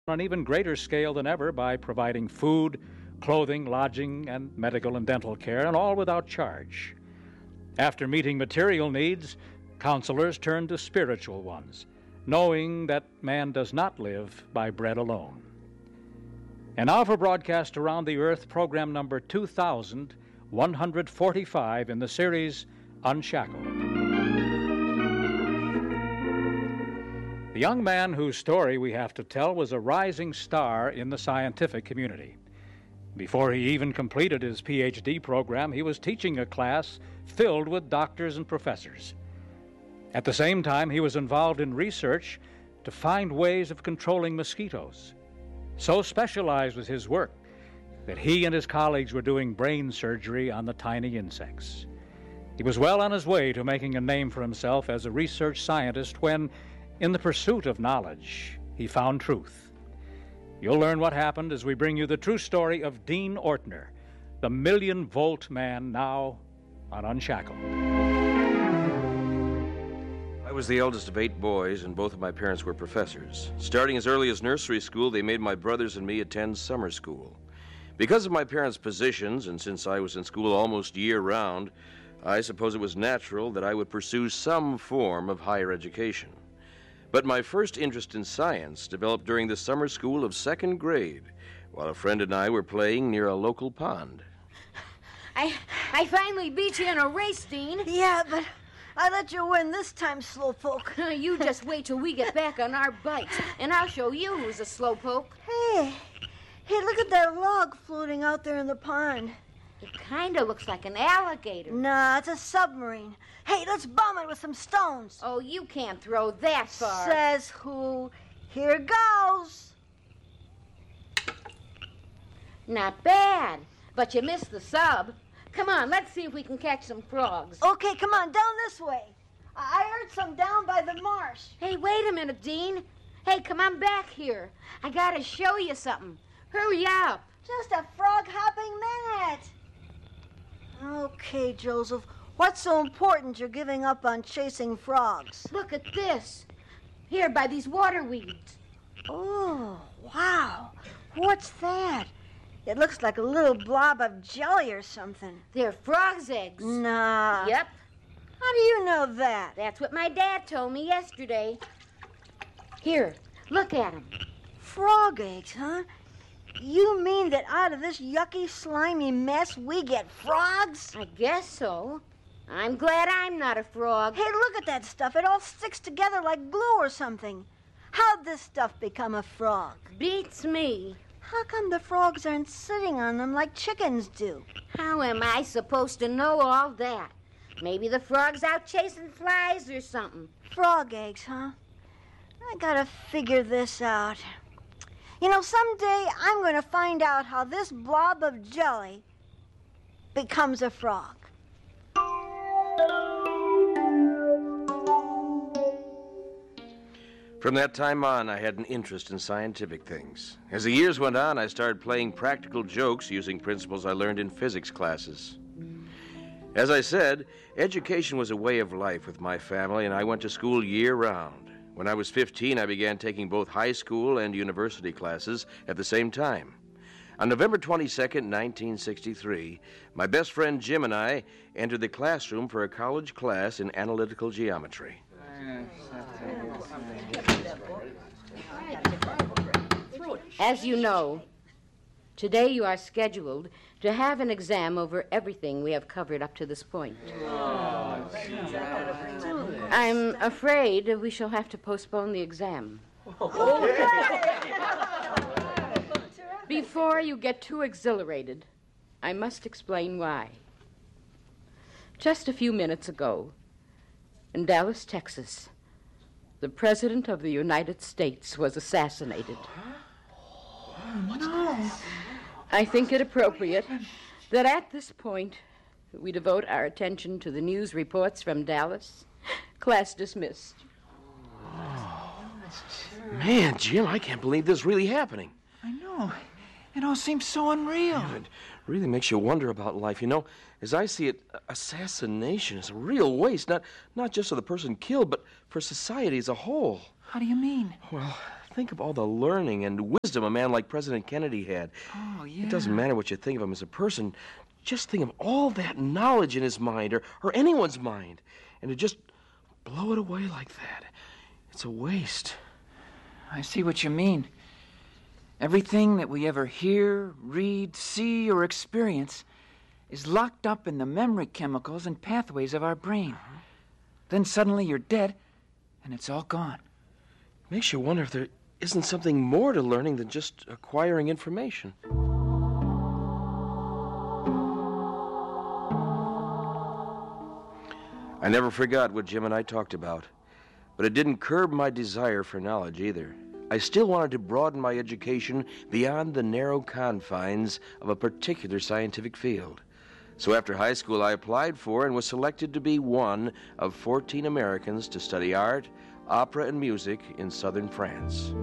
on an even greater scale than ever by providing food, clothing, lodging, and medical and dental care, and all without charge. After meeting material needs, counselors turn to spiritual ones, knowing that man does not live by bread alone. And now for broadcast around the earth, program number 2145 in the series Unshackled. The young man whose story we have to tell was a rising star in the scientific community. Before he even completed his Ph.D. program, he was teaching a class filled with doctors and professors. At the same time, he was involved in research to find ways of controlling mosquitoes. So specialized was his work that he and his colleagues were doing brain surgery on the tiny insects. He was well on his way to making a name for himself as a research scientist when, in the pursuit of knowledge, he found truth. You'll learn what happened as we bring you the true story of Dean Ortner, the million-volt man, now on Unshackled. I was the eldest of 8 boys, and both of my parents were professors. Starting as early as nursery school, they made my brothers and me attend summer school. Because of my parents' positions, and since I was in school almost year-round, I suppose it was natural that I would pursue some form of higher education. But my first interest in science developed during the summer school of 2nd grade, while a friend and I were playing near a local pond. I finally beat you in a race, Dean. Yeah, but I let you win this time, slowpoke. You just wait till we get back on our bikes, and I'll show you who's a slowpoke. Hey, look at that log floating out there in the pond. It kind of looks like an alligator. Nah, it's a submarine. Hey, let's bomb it with some stones. Oh, you can't throw that far. Says who? Here goes. Not bad, but you missed the sub. Come on, let's see if we can catch some frogs. Okay, come on, down this way. I heard some down by the marsh. Hey, wait a minute, Dean. Hey, come on back here. I gotta show you something. Hurry up. Just a frog-hopping minute. Okay, Joseph, what's so important you're giving up on chasing frogs? Look at this. Here, by these water weeds. Oh, wow. What's that? It looks like a little blob of jelly or something. They're frogs' eggs. Nah. Yep. How do you know that? That's what my dad told me yesterday. Here, look at them. Frog eggs, huh? You mean that out of this yucky, slimy mess, we get frogs? I guess so. I'm glad I'm not a frog. Hey, look at that stuff. It all sticks together like glue or something. How'd this stuff become a frog? Beats me. How come the frogs aren't sitting on them like chickens do? How am I supposed to know all that? Maybe the frog's out chasing flies or something. Frog eggs, huh? I gotta figure this out. You know, someday I'm going to find out how this blob of jelly becomes a frog. From that time on, I had an interest in scientific things. As the years went on, I started playing practical jokes using principles I learned in physics classes. As I said, education was a way of life with my family, and I went to school year-round. When I was 15, I began taking both high school and university classes at the same time. On November 22nd, 1963, my best friend Jim and I entered the classroom for a college class in analytical geometry. As you know, today you are scheduled to have an exam over everything we have covered up to this point. I'm afraid we shall have to postpone the exam. Before you get too exhilarated, I must explain why. Just a few minutes ago, in Dallas, Texas, the President of the United States was assassinated. I think it appropriate that at this point we devote our attention to the news reports from Dallas. Class dismissed. Man, Jim, I can't believe this is really happening. I know. It all seems so unreal. Yeah, it really makes you wonder about life. You know, as I see it, assassination is a real waste, not just of the person killed, but for society as a whole. How do you mean? Well, Think of all the learning and wisdom a man like President Kennedy had. Oh, yeah. It doesn't matter what you think of him as a person. Just think of all that knowledge in his mind, or anyone's mind, and to just blow it away like that. It's a waste. I see what you mean. Everything that we ever hear, read, see, or experience is locked up in the memory chemicals and pathways of our brain. Then suddenly you're dead, and it's all gone. Makes you wonder if there isn't something more to learning than just acquiring information. I never forgot what Jim and I talked about, but it didn't curb my desire for knowledge either. I still wanted to broaden my education beyond the narrow confines of a particular scientific field. So after high school, I applied for and was selected to be one of 14 Americans to study art, opera, and music in southern France.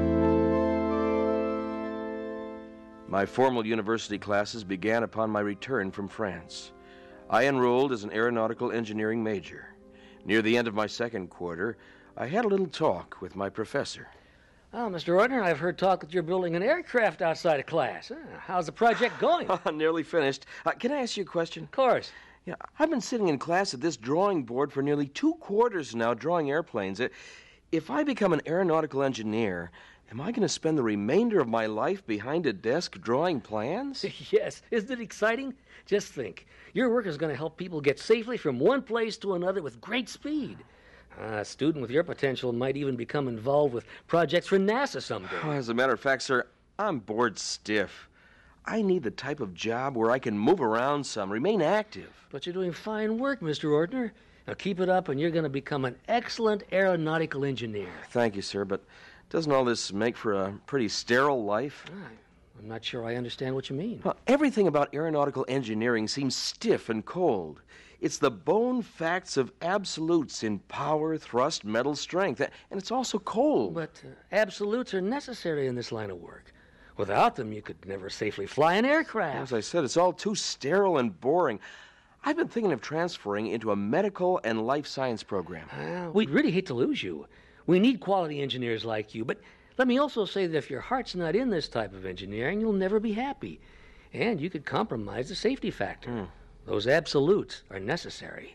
My formal university classes began upon my return from France. I enrolled as an aeronautical engineering major. Near the end of my second quarter, I had a little talk with my professor. Oh, Mr. Ordner, I've heard talk that you're building an aircraft outside of class. How's the project going? Nearly finished. Can I ask you a question? Of course. Yeah, I've been sitting in class at this drawing board for nearly 2 quarters now, drawing airplanes. If I become an aeronautical engineer, am I going to spend the remainder of my life behind a desk drawing plans? Yes. Isn't it exciting? Just think. Your work is going to help people get safely from one place to another with great speed. A student with your potential might even become involved with projects for NASA someday. Oh, as a matter of fact, sir, I'm bored stiff. I need the type of job where I can move around some, remain active. But you're doing fine work, Mr. Ordner. Now keep it up and you're going to become an excellent aeronautical engineer. Thank you, sir, but doesn't all this make for a pretty sterile life? I'm not sure I understand what you mean. Well, everything about aeronautical engineering seems stiff and cold. It's the bone facts of absolutes in power, thrust, metal strength, and it's also cold. But absolutes are necessary in this line of work. Without them, you could never safely fly an aircraft. As I said, it's all too sterile and boring. I've been thinking of transferring into a medical and life science program. We'd really hate to lose you. We need quality engineers like you, but let me also say that if your heart's not in this type of engineering, you'll never be happy. And you could compromise the safety factor. Those absolutes are necessary.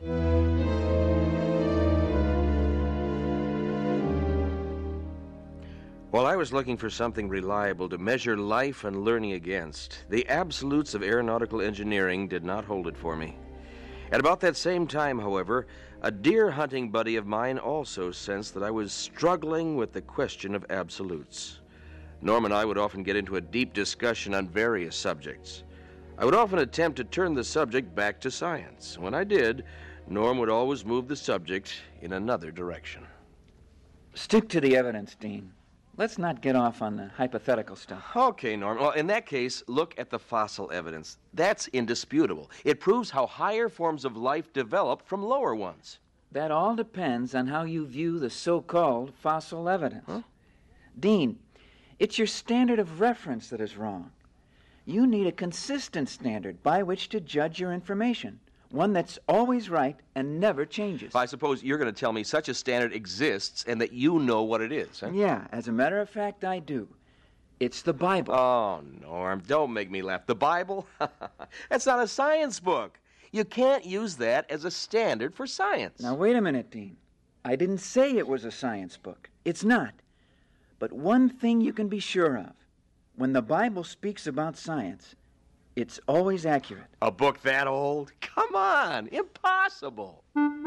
While I was looking for something reliable to measure life and learning against, the absolutes of aeronautical engineering did not hold it for me. At about that same time, however, a deer hunting buddy of mine also sensed that I was struggling with the question of absolutes. Norm and I would often get into a deep discussion on various subjects. I would often attempt to turn the subject back to science. When I did, Norm would always move the subject in another direction. Stick to the evidence, Dean. Let's not get off on the hypothetical stuff. Okay, Norm. Well, in that case, look at the fossil evidence. That's indisputable. It proves how higher forms of life developed from lower ones. That all depends on how you view the so-called fossil evidence. Dean, it's your standard of reference that is wrong. You need a consistent standard by which to judge your information, one that's always right and never changes. I suppose you're going to tell me such a standard exists and that you know what it is, huh? Yeah, as a matter of fact, I do. It's the Bible. Oh, Norm, don't make me laugh. The Bible? That's not a science book. You can't use that as a standard for science. Now, wait a minute, Dean. I didn't say it was a science book. It's not. But one thing you can be sure of. When the Bible speaks about science, it's always accurate. A book that old? Come on, impossible.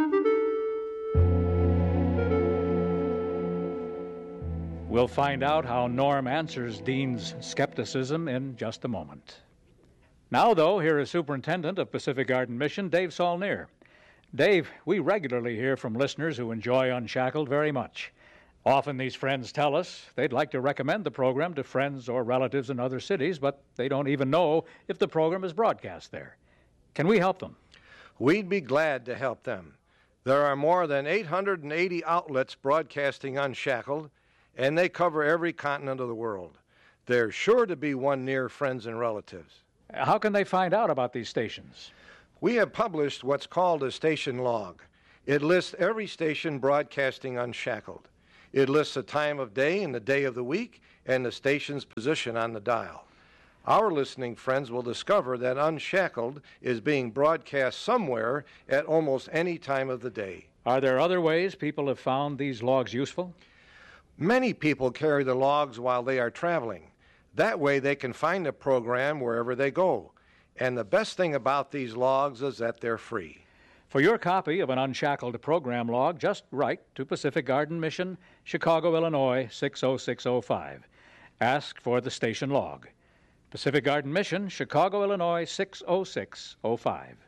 We'll find out how Norm answers Dean's skepticism in just a moment. Now, though, here is Superintendent of Pacific Garden Mission, Dave Saulnier. Dave, we regularly hear from listeners who enjoy Unshackled very much. Often these friends tell us they'd like to recommend the program to friends or relatives in other cities, but they don't even know if the program is broadcast there. Can we help them? We'd be glad to help them. There are more than 880 outlets broadcasting Unshackled, and they cover every continent of the world. There's sure to be one near friends and relatives. How can they find out about these stations? We have published what's called a station log. It lists every station broadcasting Unshackled. It lists the time of day and the day of the week and the station's position on the dial. Our listening friends will discover that Unshackled is being broadcast somewhere at almost any time of the day. Are there other ways people have found these logs useful? Many people carry the logs while they are traveling. That way they can find the program wherever they go. And the best thing about these logs is that they're free. For your copy of an Unshackled program log, just write to Pacific Garden Mission, Chicago, Illinois, 60605. Ask for the station log. Pacific Garden Mission, Chicago, Illinois, 60605.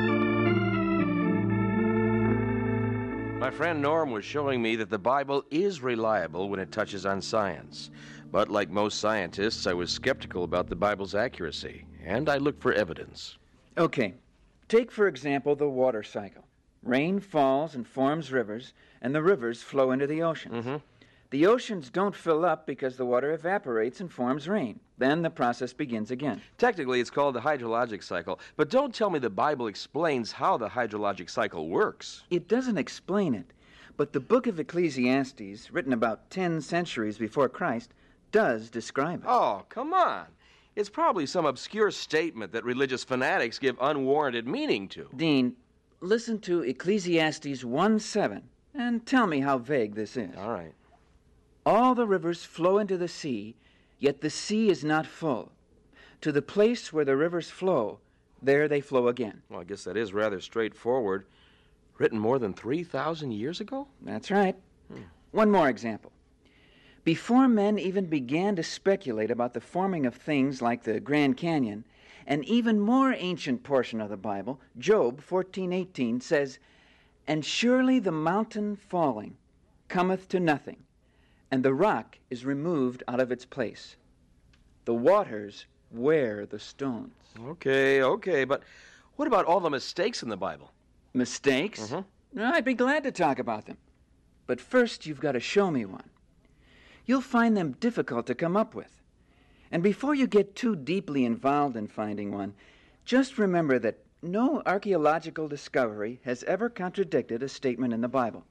My friend Norm was showing me that the Bible is reliable when it touches on science. But like most scientists, I was skeptical about the Bible's accuracy, and I looked for evidence. Okay, take for example the water cycle. Rain falls and forms rivers, and the rivers flow into the oceans. Mm-hmm. The oceans don't fill up because the water evaporates and forms rain. Then the process begins again. Technically, it's called the hydrologic cycle, but don't tell me the Bible explains how the hydrologic cycle works. It doesn't explain it, but the book of Ecclesiastes, written about 10 centuries before Christ, does describe it. Oh, come on. It's probably some obscure statement that religious fanatics give unwarranted meaning to. Dean, listen to Ecclesiastes 1:7 and tell me how vague this is. All right. All the rivers flow into the sea, yet the sea is not full. To the place where the rivers flow, there they flow again. Well, I guess that is rather straightforward. Written more than 3,000 years ago? That's right. One more example. Before men even began to speculate about the forming of things like the Grand Canyon, an even more ancient portion of the Bible, Job 14:18, says, "And surely the mountain falling cometh to nothing, and the rock is removed out of its place. The waters wear the stones." Okay, but what about all the mistakes in the Bible? Mistakes? Mm-hmm. I'd be glad to talk about them. But first, you've got to show me one. You'll find them difficult to come up with. And before you get too deeply involved in finding one, just remember that no archaeological discovery has ever contradicted a statement in the Bible.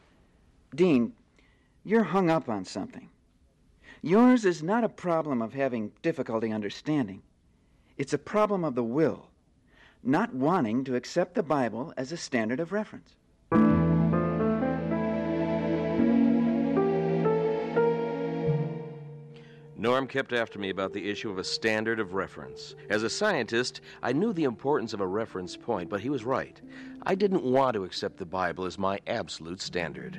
Dean, you're hung up on something. Yours is not a problem of having difficulty understanding. It's a problem of the will, not wanting to accept the Bible as a standard of reference. Norm kept after me about the issue of a standard of reference. As a scientist, I knew the importance of a reference point, but he was right. I didn't want to accept the Bible as my absolute standard.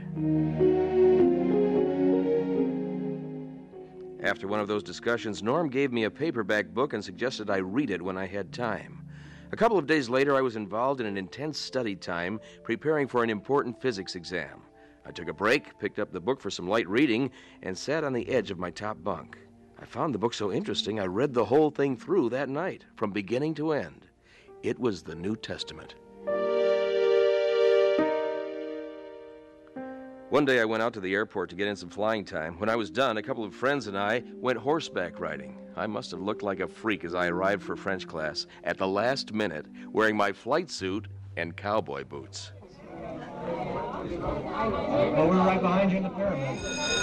After one of those discussions, Norm gave me a paperback book and suggested I read it when I had time. A couple of days later, I was involved in an intense study time preparing for an important physics exam. I took a break, picked up the book for some light reading, and sat on the edge of my top bunk. I found the book so interesting, I read the whole thing through that night, from beginning to end. It was the New Testament. One day I went out to the airport to get in some flying time. When I was done, a couple of friends and I went horseback riding. I must have looked like a freak as I arrived for French class at the last minute, wearing my flight suit and cowboy boots. Oh, we're right behind you in the pyramid.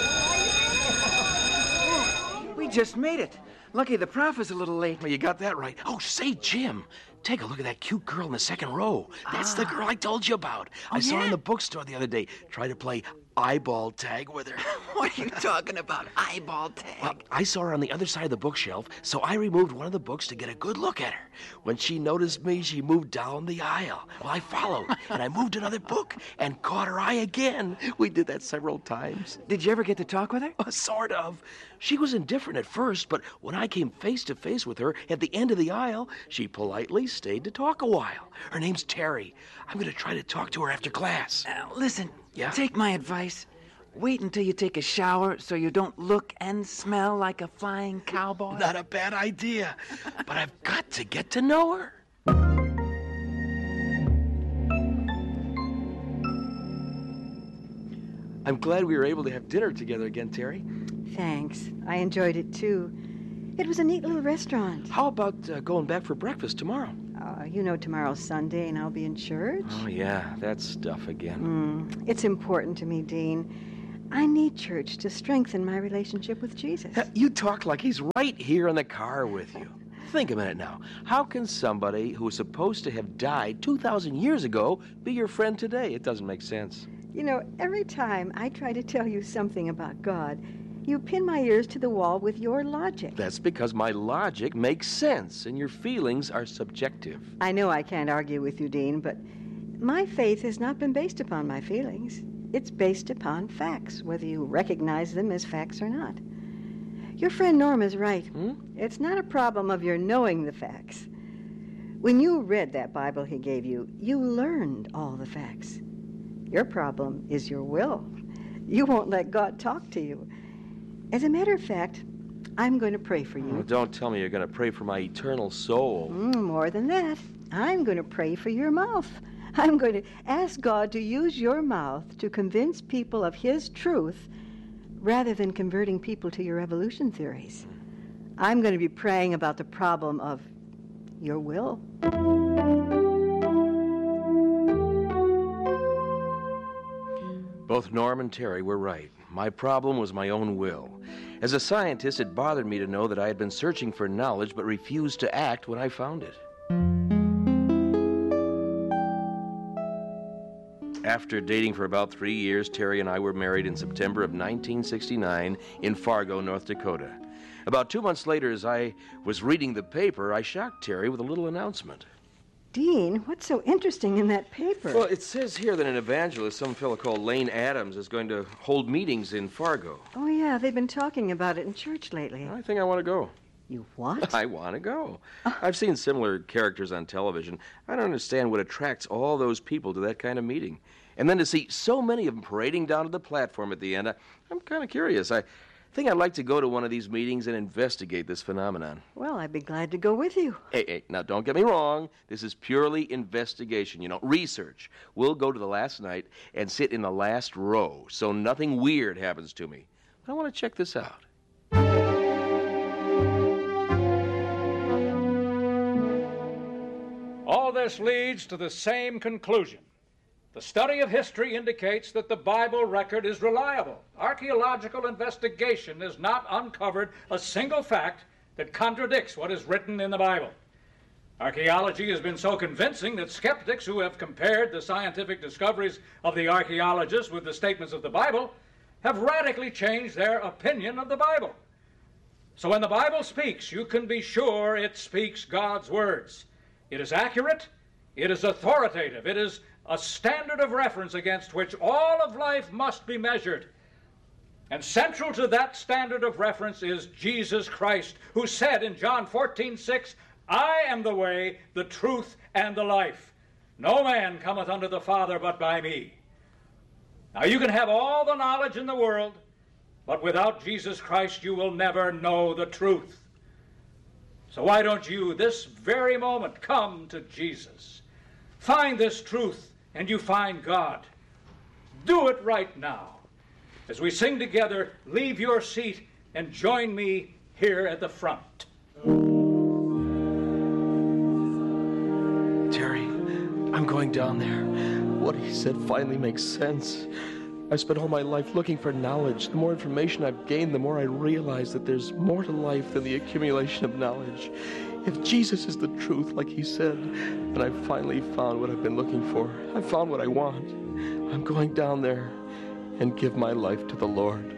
We just made it. Lucky the prof is a little late. Well, you got that right. Oh, say, Jim, take a look at that cute girl in the second row. That's the girl I told you about. I saw her in the bookstore the other day. Try to play eyeball tag with her. What are you talking about? Eyeball tag? Well, I saw her on the other side of the bookshelf, so I removed one of the books to get a good look at her. When she noticed me, she moved down the aisle. Well, I followed, and I moved another book and caught her eye again. We did that several times. Did you ever get to talk with her? Sort of. She was indifferent at first, but when I came face to face with her at the end of the aisle, she politely stayed to talk a while. Her name's Terry. I'm going to try to talk to her after class. Listen, Yeah? take my advice. Wait until you take a shower so you don't look and smell like a flying cowboy. Not a bad idea, but I've got to get to know her. I'm glad we were able to have dinner together again, Terry. Thanks. I enjoyed it, too. It was a neat little restaurant. How about going back for breakfast tomorrow? You know tomorrow's Sunday and I'll be in church. Oh, yeah, that stuff again. It's important to me, Dean. I need church to strengthen my relationship with Jesus. You talk like he's right here in the car with you. Think a minute now. How can somebody who was supposed to have died 2,000 years ago be your friend today? It doesn't make sense. You know, every time I try to tell you something about God, you pin my ears to the wall with your logic. That's because my logic makes sense, and your feelings are subjective. I know I can't argue with you, Dean, but my faith has not been based upon my feelings. It's based upon facts, whether you recognize them as facts or not. Your friend Norm is right. It's not a problem of your knowing the facts. When you read that Bible he gave you, you learned all the facts. Your problem is your will. You won't let God talk to you. As a matter of fact, I'm going to pray for you. Oh, don't tell me you're going to pray for my eternal soul. More than that, I'm going to pray for your mouth. I'm going to ask God to use your mouth to convince people of His truth rather than converting people to your evolution theories. I'm going to be praying about the problem of your will. Both Norm and Terry were right. My problem was my own will. As a scientist, it bothered me to know that I had been searching for knowledge but refused to act when I found it. After dating for about 3 years, Terry and I were married in September of 1969 in Fargo, North Dakota. About 2 months later, as I was reading the paper, I shocked Terry with a little announcement. Dean, what's so interesting in that paper? Well, it says here that an evangelist, some fellow called Lane Adams, is going to hold meetings in Fargo. Oh, yeah, they've been talking about it in church lately. I think I want to go. You what? I want to go. I've seen similar characters on television. I don't understand what attracts all those people to that kind of meeting. And then to see so many of them parading down to the platform at the end, I'm kind of curious. I think I'd like to go to one of these meetings and investigate this phenomenon. Well, I'd be glad to go with you. Hey, now don't get me wrong. This is purely investigation, research. We'll go to the last night and sit in the last row so nothing weird happens to me. But I want to check this out. All this leads to the same conclusion. The study of history indicates that the Bible record is reliable. Archaeological investigation has not uncovered a single fact that contradicts what is written in the Bible. Archaeology has been so convincing that skeptics who have compared the scientific discoveries of the archaeologists with the statements of the Bible have radically changed their opinion of the Bible. So when the Bible speaks, you can be sure it speaks God's words. It is accurate, it is authoritative, it is a standard of reference against which all of life must be measured. And central to that standard of reference is Jesus Christ, who said in John 14:6, I am the way, the truth, and the life. No man cometh unto the Father but by me. Now you can have all the knowledge in the world, but without Jesus Christ you will never know the truth. So why don't you, this very moment, come to Jesus? Find this truth, and you find God. Do it right now. As we sing together, leave your seat and join me here at the front. Terry, I'm going down there. What he said finally makes sense. I've spent all my life looking for knowledge. The more information I've gained, the more I realize that there's more to life than the accumulation of knowledge. If Jesus is the truth, like he said, then I've finally found what I've been looking for. I've found what I want. I'm going down there and give my life to the Lord.